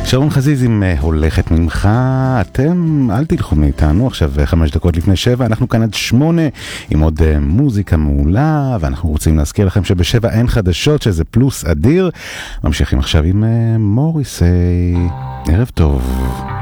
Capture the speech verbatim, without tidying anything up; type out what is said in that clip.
שרון חזיז עם הולכת ממך, אתם אל תלכו מאיתנו, עכשיו חמש דקות לפני שבע, אנחנו כאן עד שמונה עם עוד מוזיקה מעולה, ואנחנו רוצים להזכיר לכם שבשבע אין חדשות, שזה פלוס אדיר. ממשיכים עכשיו עם מוריסי, ערב טוב.